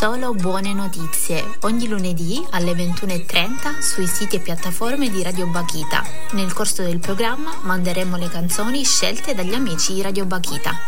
Solo buone notizie, ogni lunedì alle 21:30 sui siti e piattaforme di Radio Bakhita. Nel corso del programma manderemo le canzoni scelte dagli amici di Radio Bakhita.